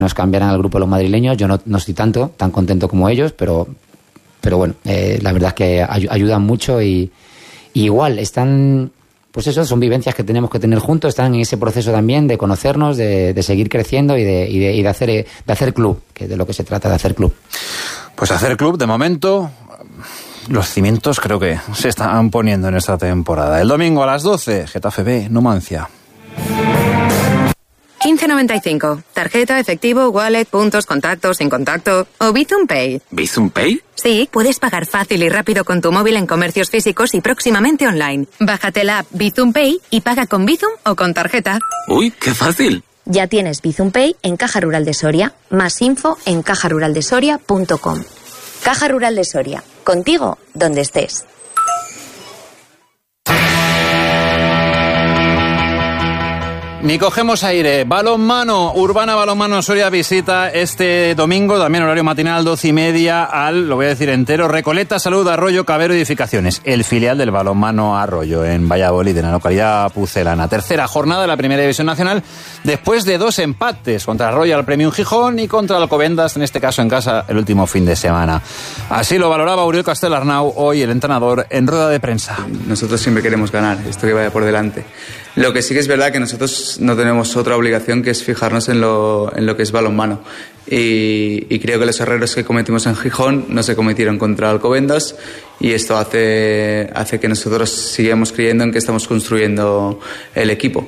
nos cambiaran al grupo de los madrileños. Yo no estoy tan contento como ellos, pero bueno, la verdad es que ayudan mucho y igual están, pues eso, son vivencias que tenemos que tener juntos, están en ese proceso también de conocernos, de seguir creciendo y de hacer club, que de lo que se trata, de hacer club. Pues hacer club, de momento, los cimientos creo que se están poniendo en esta temporada. El domingo a las 12, Getafe B, Numancia. 15.95. Tarjeta, efectivo, wallet, puntos, contacto, sin contacto o Bizum Pay. ¿Bizum Pay? Sí, puedes pagar fácil y rápido con tu móvil en comercios físicos y próximamente online. Bájate la app Bizum Pay y paga con Bizum o con tarjeta. ¡Uy, qué fácil! Ya tienes Bizum Pay en Caja Rural de Soria. Más info en cajaruraldesoria.com. Caja Rural de Soria. Contigo, donde estés. Ni cogemos aire. Balonmano, Urbana Balonmano Soria visita este domingo, también horario matinal, 12:30, al, lo voy a decir entero, Recoleta, Salud, Arroyo, Cabero, Edificaciones, el filial del Balonmano Arroyo, en Valladolid, en la localidad pucelana. Tercera jornada de la Primera División Nacional, después de 2 empates contra el Royal Premium Gijón y contra el Alcobendas, en este caso en casa, el último fin de semana. Así lo valoraba Uriol Castellarnau, hoy el entrenador, en rueda de prensa. Nosotros siempre queremos ganar, esto que vaya por delante. Lo que sí que es verdad que nosotros no tenemos otra obligación que es fijarnos en lo que es balonmano. Y creo que los errores que cometimos en Gijón no se cometieron contra Alcobendas y esto hace que nosotros sigamos creyendo en que estamos construyendo el equipo.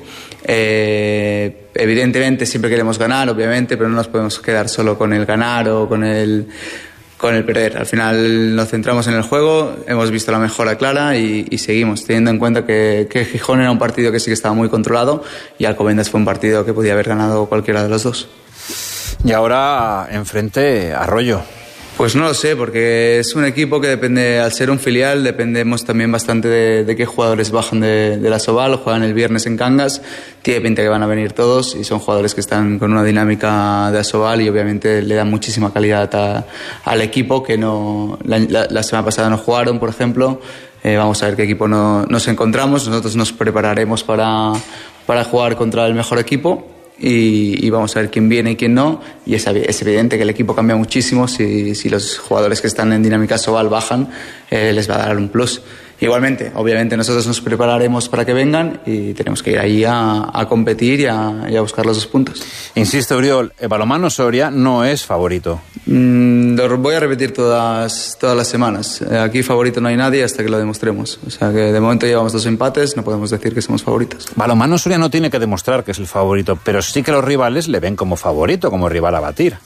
Evidentemente siempre queremos ganar, obviamente, pero no nos podemos quedar solo con el ganar o con el perder. Al final nos centramos en el juego, hemos visto la mejora clara y seguimos, teniendo en cuenta que Gijón era un partido que sí que estaba muy controlado y Alcobendas fue un partido que podía haber ganado cualquiera de los dos. Y ahora enfrente Arroyo. Pues no lo sé, porque es un equipo que depende, al ser un filial, dependemos también bastante de qué jugadores bajan de la Soval, juegan el viernes en Cangas, tiene pinta que van a venir todos y son jugadores que están con una dinámica de Asobal y obviamente le dan muchísima calidad al equipo, que no la semana pasada no jugaron, por ejemplo. Vamos a ver qué equipo nos encontramos, nosotros nos prepararemos para jugar contra el mejor equipo. Y vamos a ver quién viene y quién no, y es evidente que el equipo cambia muchísimo si los jugadores que están en dinámica Sobal bajan, les va a dar un plus. Igualmente, obviamente nosotros nos prepararemos para que vengan y tenemos que ir ahí a competir y a buscar los 2 puntos. Insiste Uriol, el Balonmano Soria no es favorito. Lo voy a repetir todas las semanas. Aquí favorito no hay nadie hasta que lo demostremos. O sea que de momento llevamos 2 empates, no podemos decir que somos favoritos. Balonmano Soria no tiene que demostrar que es el favorito, pero sí que los rivales le ven como favorito, como rival a batir.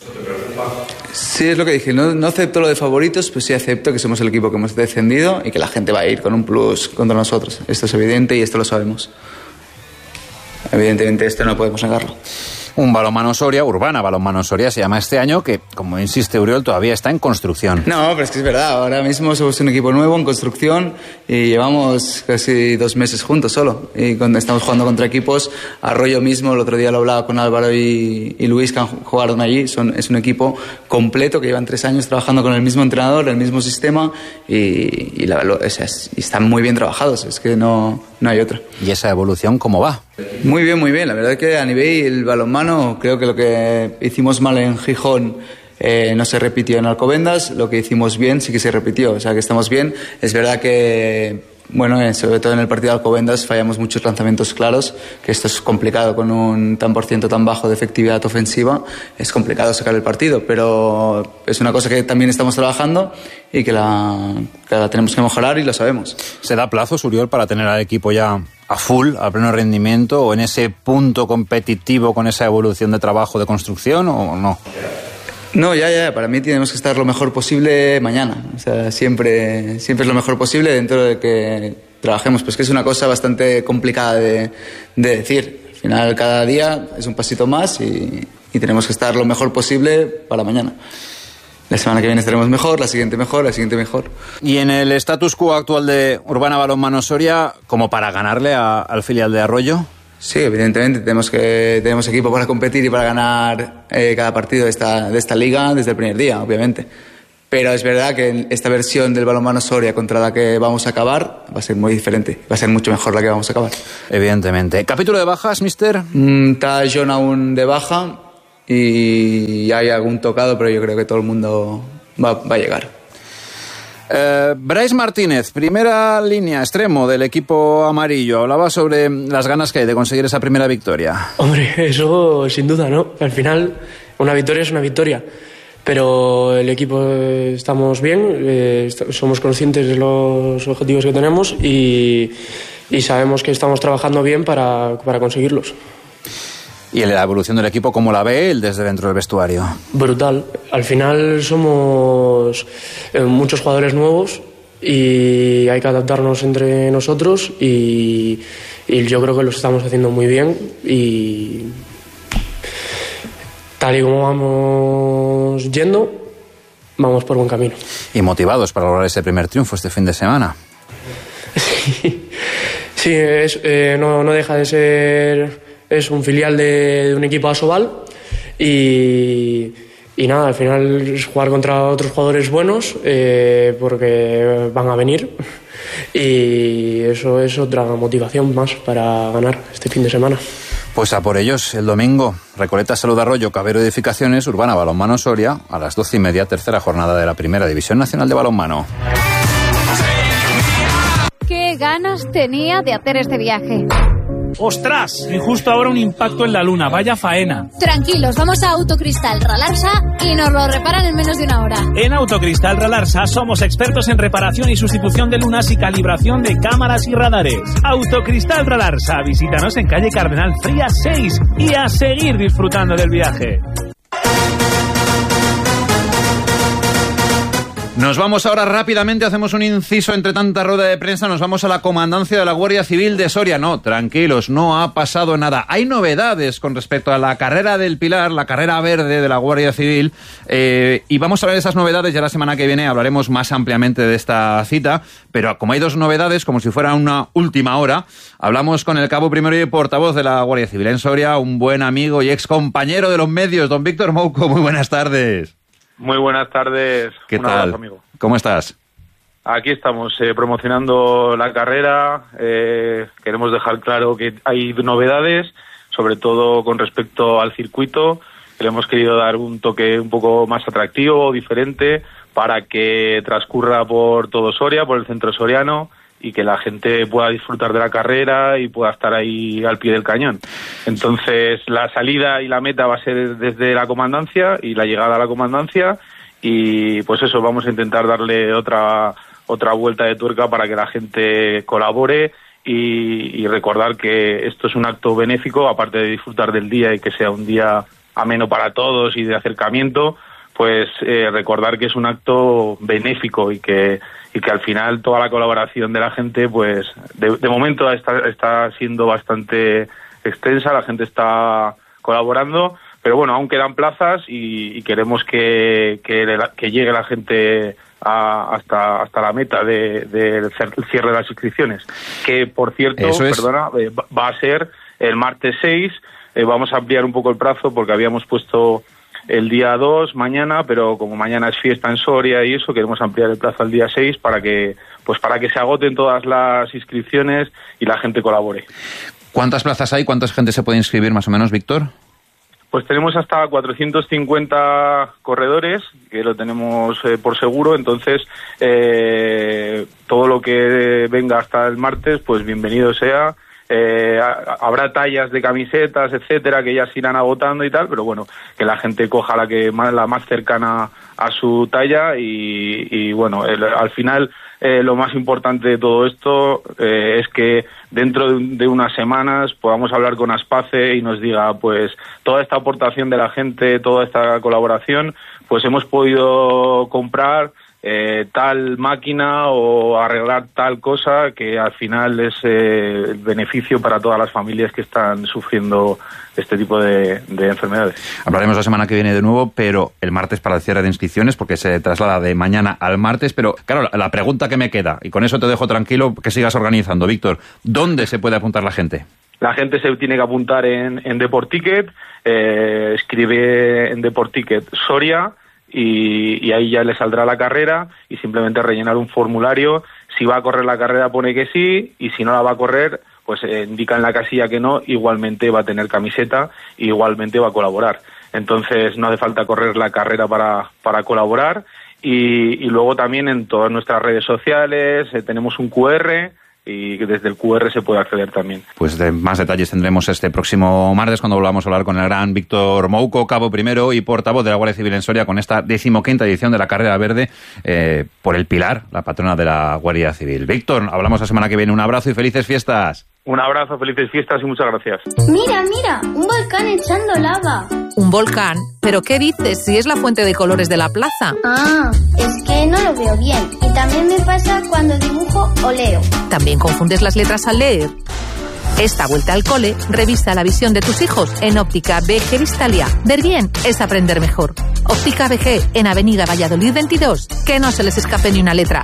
Sí, es lo que dije, no acepto lo de favoritos, pues sí acepto que somos el equipo que hemos descendido y que la gente va a ir con un plus contra nosotros. Esto es evidente y esto lo sabemos. Evidentemente esto no podemos negarlo. Un Balonmano Soria, Urbana Balonmano Soria se llama este año, que, como insiste Uriol, todavía está en construcción. No, pero es que es verdad, ahora mismo somos un equipo nuevo en construcción y llevamos casi 2 meses juntos solo. Y cuando estamos jugando contra equipos, Arroyo mismo, el otro día lo hablaba con Álvaro y Luis, que jugaron allí, es un equipo completo que llevan 3 años trabajando con el mismo entrenador, el mismo sistema y están muy bien trabajados, es que no hay otra. ¿Y esa evolución cómo va? Muy bien, muy bien. La verdad es que a nivel balonmano creo que lo que hicimos mal en Gijón no se repitió en Alcobendas, lo que hicimos bien sí que se repitió, o sea que estamos bien. Es verdad que, bueno, sobre todo en el partido de Alcobendas fallamos muchos lanzamientos claros, que esto es complicado con un % tan bajo de efectividad ofensiva, es complicado sacar el partido, pero es una cosa que también estamos trabajando y que la tenemos que mejorar y lo sabemos. ¿Se da plazos, Uriol, para tener al equipo ya a full, a pleno rendimiento, o en ese punto competitivo con esa evolución de trabajo de construcción, o no? No, ya, para mí tenemos que estar lo mejor posible mañana. O sea, siempre es lo mejor posible dentro de que trabajemos, pues que es una cosa bastante complicada de decir. Al final, cada día es un pasito más y tenemos que estar lo mejor posible para mañana. La semana que viene estaremos mejor, la siguiente mejor, la siguiente mejor. Y en el status quo actual de Urbana Balonmano Soria, ¿como para ganarle al filial de Arroyo? Sí, evidentemente tenemos equipo para competir y para ganar cada partido de esta liga desde el primer día, obviamente. Pero es verdad que esta versión del Balonmano Soria contra la que vamos a acabar va a ser muy diferente, va a ser mucho mejor la que vamos a acabar. Evidentemente. ¿Capítulo de bajas, mister? Está John aún de baja. y hay algún tocado, pero yo creo que todo el mundo va a llegar. Brais Martínez, primera línea, extremo del equipo amarillo. Hablaba sobre las ganas que hay de conseguir esa primera victoria. Hombre, eso sin duda, ¿no? Al final, una victoria es una victoria. Pero el equipo estamos bien, somos conscientes de los objetivos que tenemos y sabemos que estamos trabajando bien para conseguirlos. ¿Y la evolución del equipo cómo la ve él desde dentro del vestuario? Brutal. Al final somos muchos jugadores nuevos y hay que adaptarnos entre nosotros y yo creo que lo estamos haciendo muy bien y tal y como vamos yendo, vamos por buen camino. Y motivados para lograr ese primer triunfo este fin de semana. Sí, no deja de ser... Es un filial de un equipo Asobal y nada, al final es jugar contra otros jugadores buenos porque van a venir y eso es otra motivación más para ganar este fin de semana. Pues a por ellos el domingo. Recoleta Salud Arroyo, Cabero Edificaciones, Urbana Balonmano Soria, a las 12:30, tercera jornada de la Primera División Nacional de Balonmano. Qué ganas tenía de hacer este viaje. ¡Ostras! Y justo ahora un impacto en la luna. ¡Vaya faena! Tranquilos, vamos a Autocristal Ralarsa y nos lo reparan en menos de una hora. En Autocristal Ralarsa somos expertos en reparación y sustitución de lunas y calibración de cámaras y radares. Autocristal Ralarsa. Visítanos en calle Cardenal Frías 6 y a seguir disfrutando del viaje. Nos vamos ahora rápidamente, hacemos un inciso entre tanta rueda de prensa, nos vamos a la comandancia de la Guardia Civil de Soria. No, tranquilos, no ha pasado nada. Hay novedades con respecto a la carrera del Pilar, la carrera verde de la Guardia Civil, y vamos a hablar de esas novedades. Ya la semana que viene hablaremos más ampliamente de esta cita, pero como hay dos novedades, como si fuera una última hora, hablamos con el cabo primero y portavoz de la Guardia Civil en Soria, un buen amigo y ex compañero de los medios, don Víctor Mouco. Muy buenas tardes. Muy buenas tardes. ¿Qué tal? Abrazo, amigo. ¿Cómo estás? Aquí estamos promocionando la carrera. Queremos dejar claro que hay novedades, sobre todo con respecto al circuito. Le hemos querido dar un toque un poco más atractivo, diferente, para que transcurra por todo Soria, por el centro soriano, y que la gente pueda disfrutar de la carrera y pueda estar ahí al pie del cañón. Entonces, la salida y la meta va a ser desde la comandancia y la llegada a la comandancia, y pues eso, vamos a intentar darle otra vuelta de tuerca para que la gente colabore y recordar que esto es un acto benéfico, aparte de disfrutar del día y que sea un día ameno para todos y de acercamiento, pues recordar que es un acto benéfico y que al final toda la colaboración de la gente, pues de momento está siendo bastante extensa, la gente está colaborando, pero bueno, aún quedan plazas y queremos que llegue la gente hasta la meta del cierre de las inscripciones, que por cierto, va a ser el martes 6, vamos a ampliar un poco el plazo porque habíamos puesto el día 2 mañana, pero como mañana es fiesta en Soria y eso, queremos ampliar el plazo al día 6 para que se agoten todas las inscripciones y la gente colabore. ¿Cuántas plazas hay? ¿Cuánta gente se puede inscribir más o menos, Víctor? Pues tenemos hasta 450 corredores, que lo tenemos por seguro, entonces todo lo que venga hasta el martes, pues bienvenido sea. Habrá tallas de camisetas, etcétera, que ya se irán agotando y tal, pero bueno, que la gente coja la más cercana a su talla y bueno, al final lo más importante de todo esto es que dentro de unas semanas podamos hablar con Aspace y nos diga, pues toda esta aportación de la gente, toda esta colaboración, pues hemos podido comprar tal máquina o arreglar tal cosa, que al final es el beneficio para todas las familias que están sufriendo este tipo de enfermedades. Hablaremos la semana que viene de nuevo, pero el martes para el cierre de inscripciones, porque se traslada de mañana al martes. Pero claro, la pregunta que me queda, y con eso te dejo tranquilo que sigas organizando, Víctor, ¿dónde se puede apuntar la gente? La gente se tiene que apuntar en Deporticket, escribe en Deporticket Soria, y ahí ya le saldrá la carrera y simplemente rellenar un formulario. Si va a correr la carrera pone que sí, y si no la va a correr, pues indica en la casilla que no, igualmente va a tener camiseta e igualmente va a colaborar. entonces no hace falta correr la carrera para colaborar. Y luego también en todas nuestras redes sociales tenemos un QR, y desde el QR se puede acceder también. Pues de más detalles tendremos este próximo martes cuando volvamos a hablar con el gran Víctor Mouco, cabo primero y portavoz de la Guardia Civil en Soria, con esta 15ª edición de la Carrera Verde por el Pilar, la patrona de la Guardia Civil. Víctor, hablamos la semana que viene. Un abrazo y felices fiestas. Un abrazo, felices fiestas y muchas gracias. Mira, un volcán echando lava. ¿Un volcán? ¿Pero qué dices? Si es la fuente de colores de la plaza. Ah, es que no lo veo bien. Y también me pasa cuando dibujo o leo. ¿También confundes las letras al leer? Esta vuelta al cole, revisa la visión de tus hijos en Óptica BG Vistalia. Ver bien es aprender mejor. Óptica BG, en Avenida Valladolid 22. Que no se les escape ni una letra.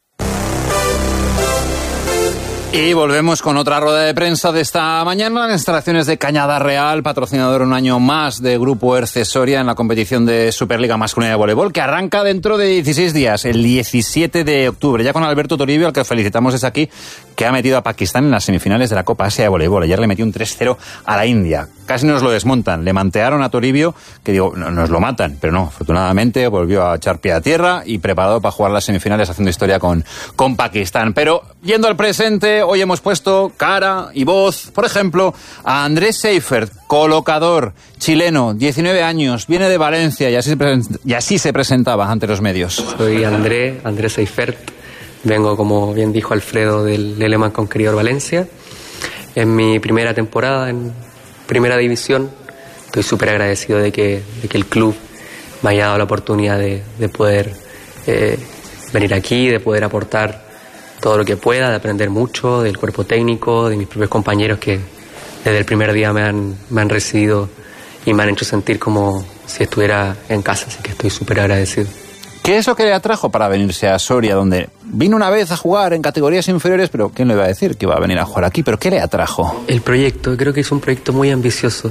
Y volvemos con otra rueda de prensa de esta mañana. Las instalaciones de Cañada Real, patrocinador un año más de Grupo Erce Soria en la competición de Superliga Masculina de Voleibol, que arranca dentro de 16 días, el 17 de octubre. Ya con Alberto Toribio, al que felicitamos desde aquí, que ha metido a Pakistán en las semifinales de la Copa Asia de Voleibol. Ayer le metió un 3-0 a la India. Casi nos lo desmontan. Le mantearon a Toribio, que digo, nos lo matan, pero no, afortunadamente volvió a echar pie a tierra y preparado para jugar las semifinales haciendo historia con Pakistán. Pero yendo al presente, hoy hemos puesto cara y voz, por ejemplo, a Andrés Seifert, colocador chileno, 19 años, viene de Valencia y así se presentaba ante los medios. Soy Andrés Seifert, vengo, como bien dijo Alfredo, del Leleman Conqueror Valencia. En mi primera temporada en Primera División, estoy súper agradecido de que el club me haya dado la oportunidad de poder venir aquí, de poder aportar todo lo que pueda, de aprender mucho del cuerpo técnico, de mis propios compañeros que desde el primer día me han recibido y me han hecho sentir como si estuviera en casa, así que estoy súper agradecido. ¿Qué es lo que le atrajo para venirse a Soria, donde vino una vez a jugar en categorías inferiores, pero quién le iba a decir que iba a venir a jugar aquí? ¿Pero qué le atrajo? El proyecto, creo que es un proyecto muy ambicioso.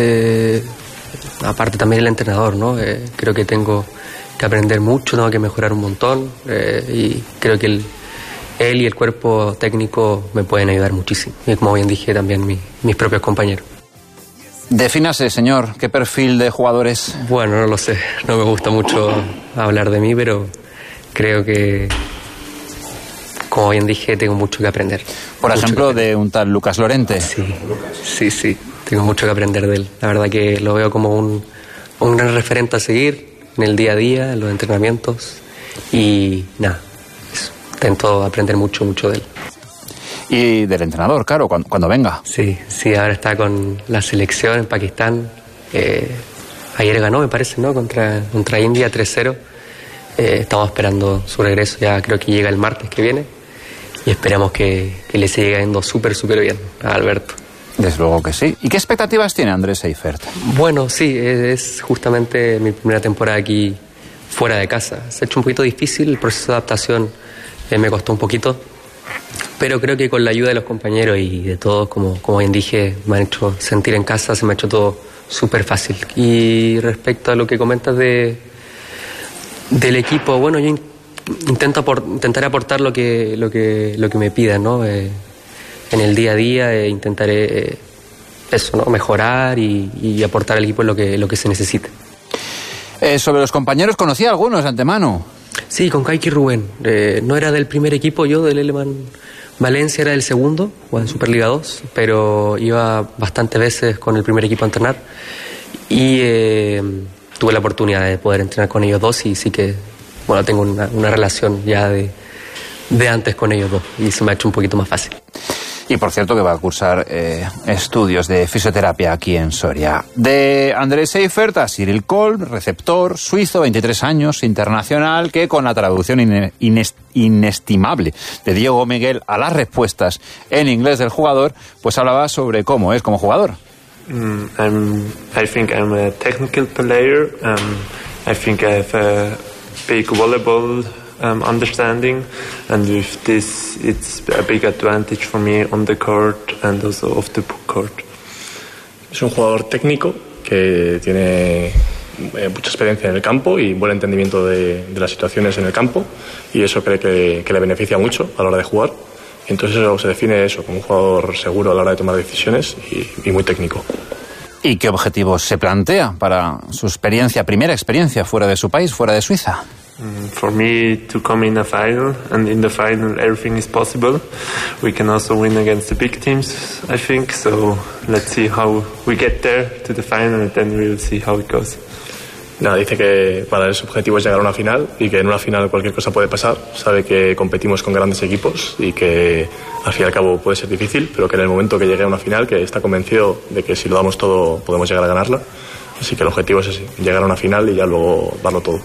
Aparte también el entrenador, ¿no? Creo que tengo que aprender mucho, tengo que mejorar un montón y creo que él y el cuerpo técnico me pueden ayudar muchísimo. Y como bien dije, también mis propios compañeros. Defínase, señor, ¿qué perfil de jugadores? Bueno, no lo sé, no me gusta mucho hablar de mí, pero creo que, como bien dije, tengo mucho que aprender. Por ejemplo, de un tal Lucas Lorente. Sí, tengo mucho que aprender de él. La verdad que lo veo como un gran referente a seguir en el día a día, en los entrenamientos, y nada, intento aprender mucho de él. Y del entrenador, claro, cuando venga. Sí, ahora está con la selección en Pakistán. Ayer ganó, me parece, ¿no? Contra India 3-0. Estamos esperando su regreso, ya creo que llega el martes que viene. Y esperamos que le siga yendo súper bien a Alberto. Desde luego que sí. ¿Y qué expectativas tiene Andrés Seifert? Bueno, sí, es justamente mi primera temporada aquí fuera de casa. Se ha hecho un poquito difícil, el proceso de adaptación me costó un poquito. Pero creo que con la ayuda de los compañeros y de todos, como bien dije, me han hecho sentir en casa, se me ha hecho todo súper fácil. Y respecto a lo que comentas del equipo, bueno, yo intentaré aportar lo que me pidan, ¿no? En el día a día intentaré eso, ¿no? Mejorar y aportar al equipo lo que se necesite. Sobre los compañeros, conocí a algunos de antemano. Sí, con Kaiki Rubén. No era del primer equipo yo, del Leleman Valencia, era del segundo, o en Superliga 2, pero iba bastantes veces con el primer equipo a entrenar y tuve la oportunidad de poder entrenar con ellos dos y sí que, bueno, tengo una relación ya de antes con ellos dos y se me ha hecho un poquito más fácil. Y por cierto que va a cursar estudios de fisioterapia aquí en Soria. De Andrés Seifert a Cyril Kolb, receptor suizo, 23 años, internacional, que con la traducción inestimable de Diego Miguel a las respuestas en inglés del jugador, pues hablaba sobre cómo es como jugador. I think I'm a technical player. I think I have a big volleyball understanding, and with this it's a big advantage for me on the court and also off the court. Es un jugador técnico que tiene mucha experiencia en el campo y buen entendimiento de las situaciones en el campo, y eso cree que le beneficia mucho a la hora de jugar. Entonces eso se define eso como un jugador seguro a la hora de tomar decisiones y muy técnico. ¿Y qué objetivos se plantea para su primera experiencia fuera de su país, fuera de Suiza? For me to come in a final, and in the final everything is possible. We can also win against the big teams, I think. So let's see how we get there to the final, and then we'll see how it goes. Nada, dice que para él su objetivo es llegar a una final y que en una final cualquier cosa puede pasar. Sabe que competimos con grandes equipos y que al fin y al cabo puede ser difícil, pero que en el momento que llegue a una final, que está convencido de que si lo damos todo podemos llegar a ganarla. Así que el objetivo es ese, llegar a una final y ya luego darlo todo.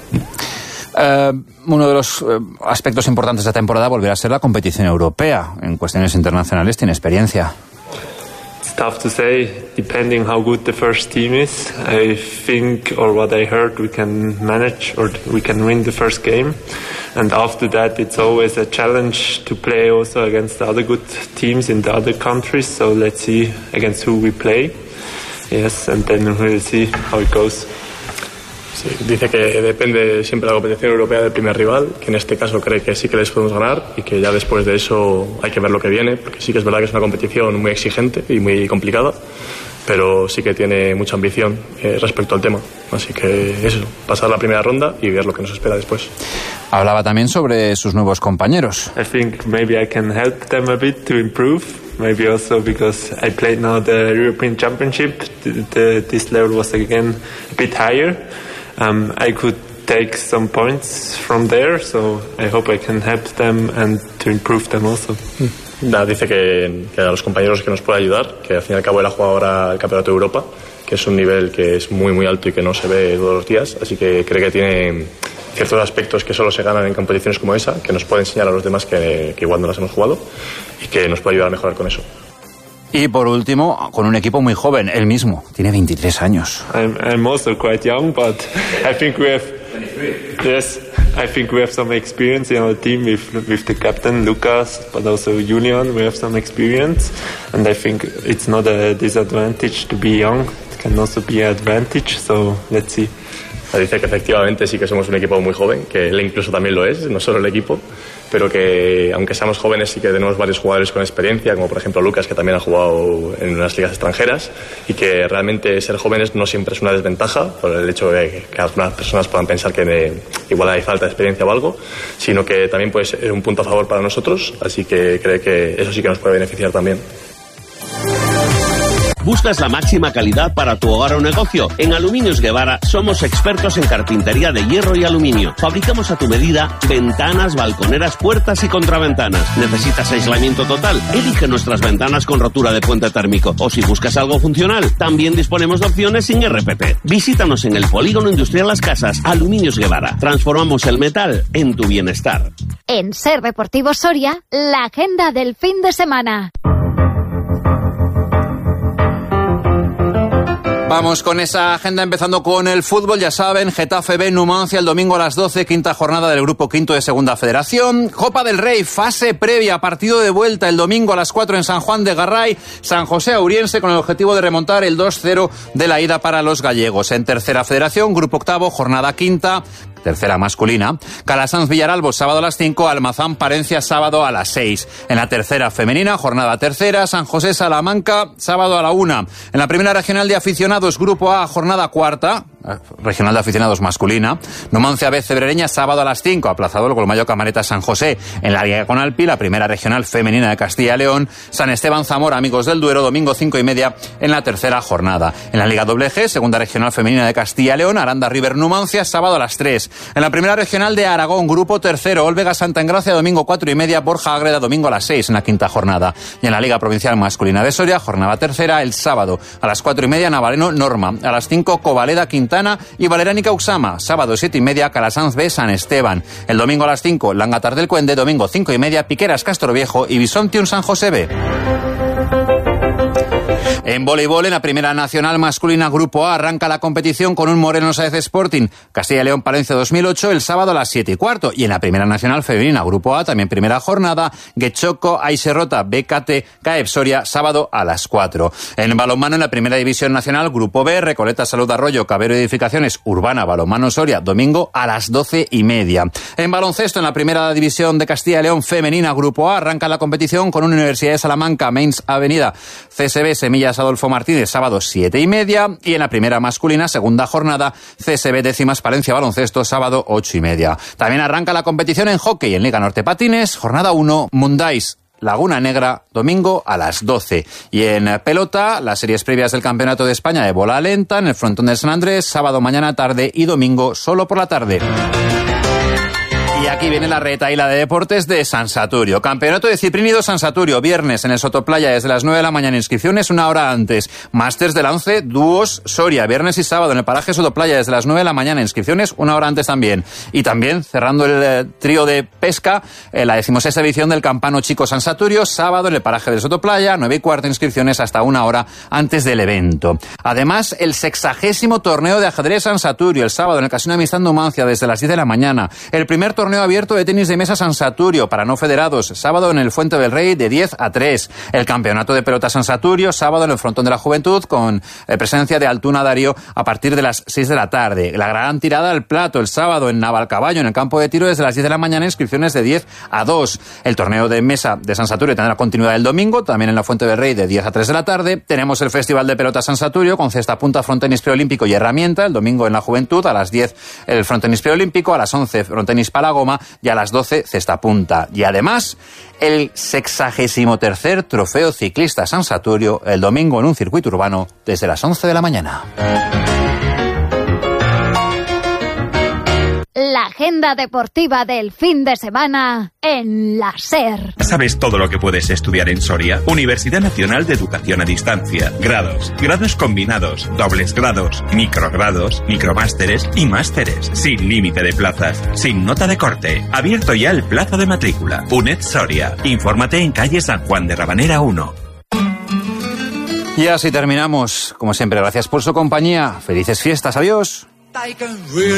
Uno de los aspectos importantes de la temporada volverá a ser la competición europea. En cuestiones internacionales tiene experiencia. It's tough to say, depending how good the first team is. I think, or what I heard, we can manage or we can win the first game. And after that, it's always a challenge to play also against the other good teams in the other countries. So let's see against who we play. Yes, and then we'll see how it goes. Sí, dice que depende siempre de la competición europea del primer rival, que en este caso cree que sí que les podemos ganar y que ya después de eso hay que ver lo que viene, porque sí que es verdad que es una competición muy exigente y muy complicada, pero sí que tiene mucha ambición respecto al tema. Así que eso, pasar la primera ronda y ver lo que nos espera después. Hablaba también sobre sus nuevos compañeros. I think maybe I can help them a bit to improve. Maybe also because I played now the European Championship. This level was again a bit higher. I could take some points from there, so I hope I can help them and to improve them also. Dice que a los compañeros que nos puede ayudar, que al fin y al cabo él ha jugado ahora el Campeonato de Europa, que es un nivel que es muy muy alto y que no se ve todos los días, así que cree que tiene ciertos aspectos que solo se ganan en competiciones como esa, que nos puede enseñar a los demás que igual no las hemos jugado y que nos puede ayudar a mejorar con eso. Y por último, con un equipo muy joven, él mismo, tiene 23 años. I'm also quite young, but I think we have 23. Yes, I think we have some experience in our team with the captain Lucas, but also Julian. We have some experience, and I think it's not a disadvantage to be young. It can also be an advantage. So let's see. Dice que efectivamente sí que somos un equipo muy joven, que él incluso también lo es, no solo el equipo, pero que aunque seamos jóvenes sí que tenemos varios jugadores con experiencia, como por ejemplo Lucas, que también ha jugado en unas ligas extranjeras, y que realmente ser jóvenes no siempre es una desventaja por el hecho de que algunas personas puedan pensar que igual hay falta de experiencia o algo, sino que también puede ser un punto a favor para nosotros, así que cree que eso sí que nos puede beneficiar también. ¿Buscas la máxima calidad para tu hogar o negocio? En Aluminios Guevara somos expertos en carpintería de hierro y aluminio. Fabricamos a tu medida ventanas, balconeras, puertas y contraventanas. ¿Necesitas aislamiento total? Elige nuestras ventanas con rotura de puente térmico. O si buscas algo funcional, también disponemos de opciones sin RPP. Visítanos en el Polígono Industrial Las Casas, Aluminios Guevara. Transformamos el metal en tu bienestar. En Ser Deportivo Soria, la agenda del fin de semana. Vamos con esa agenda empezando con el fútbol, ya saben, Getafe B Numancia el domingo a las 12, quinta jornada del Grupo Quinto de Segunda Federación. Copa del Rey, fase previa, partido de vuelta el domingo a las 4 en San Juan de Garray, San José Auriense con el objetivo de remontar el 2-0 de la ida para los gallegos. En Tercera Federación, Grupo Octavo, jornada quinta, tercera masculina, Calasanz Villaralbo sábado a las 5, Almazán Parencia sábado a las 6. En la tercera femenina, jornada tercera, San José Salamanca sábado a la 1. En la primera regional de aficionados, Grupo A, jornada cuarta, regional de aficionados masculina, Numancia B Cebrereña sábado a las 5, aplazado el Golmayo Camareta San José. En la Liga con Alpi, la primera regional femenina de Castilla y León, San Esteban Zamora Amigos del Duero, domingo 5:30 en la tercera jornada. En la Liga G, segunda regional femenina de Castilla y León, Aranda River Numancia sábado a las 3. En la primera regional de Aragón, Grupo Tercero, Olvega Santa Engracia, domingo 4:30, Borja Ágreda, domingo a las 6 en la quinta jornada. Y en la Liga Provincial Masculina de Soria, jornada tercera, el sábado a las 4:30, Navareno Norma, a las 5, Covaleda Quintana y Valeránica Uxama, sábado 7:30, Calasanz B San Esteban. El domingo a las 5, Langatar del Cuende, domingo 5:30, Piqueras Castroviejo y Bisontium San José B. En voleibol, en la primera nacional masculina Grupo A, arranca la competición con un Moreno Sáez Sporting Castilla y León Palencia 2008 el sábado a las 7:15. Y en la primera nacional femenina Grupo A, también primera jornada, Guechoco Aixerrota BKT CAEP Soria sábado a las 4. En balonmano, en la primera división nacional Grupo B, Recoleta Salud Arroyo Cabero Edificaciones Urbana Balonmano Soria domingo a las 12:30. En baloncesto, en la primera división de Castilla y León femenina Grupo A, arranca la competición con una Universidad de Salamanca Mainz Avenida CSB Semillas Blas Adolfo Martínez, sábado 7:30. Y en la primera masculina, segunda jornada, CSB décimas Palencia Baloncesto, sábado 8:30. También arranca la competición en hockey en Liga Norte Patines, jornada 1, Mundais Laguna Negra, domingo a las 12. Y en pelota, las series previas del Campeonato de España de bola lenta en el frontón de San Andrés, sábado mañana tarde y domingo solo por la tarde. Y aquí viene la retahíla de deportes de San Saturio. Campeonato de Ciprínido San Saturio, viernes en el Sotoplaya desde las 9 de la mañana. Inscripciones una hora antes. Másters de la 11, dúos Soria, viernes y sábado en el paraje Sotoplaya desde las 9 de la mañana. Inscripciones una hora antes también. Y también cerrando el trío de pesca, la 16ª edición del Campano Chico San Saturio, sábado en el paraje del Sotoplaya, 9:15, inscripciones hasta una hora antes del evento. Además, el 60º torneo de ajedrez San Saturio, el sábado en el Casino Amistad Numancia desde las 10 de la mañana. El primer torneo abierto de tenis de mesa San Saturio para no federados, sábado en el Fuente del Rey de 10 a 3. El campeonato de pelota San Saturio, sábado en el Frontón de la Juventud con presencia de Altuna Darío a partir de las 6 de la tarde. La gran tirada al plato el sábado en Navalcaballo en el campo de tiro desde las 10 de la mañana, inscripciones de 10 a 2. El torneo de mesa de San Saturio tendrá continuidad el domingo, también en la Fuente del Rey de 10 a 3 de la tarde. Tenemos el Festival de Pelota San Saturio con cesta punta, frontenis preolímpico y herramienta, el domingo en la Juventud, a las 10 el frontenis preolímpico, a las 11 frontenis palagoma y a las 12 cesta punta. Y además, el 63º Trofeo Ciclista San Saturio, el domingo en un circuito urbano desde las 11 de la mañana. La agenda deportiva del fin de semana en la SER. ¿Sabes todo lo que puedes estudiar en Soria? Universidad Nacional de Educación a Distancia. Grados, grados combinados, dobles grados, microgrados, micromásteres y másteres. Sin límite de plazas, sin nota de corte. Abierto ya el plazo de matrícula. UNED Soria. Infórmate en calle San Juan de Rabanera 1. Y así terminamos. Como siempre, gracias por su compañía. Felices fiestas. Adiós.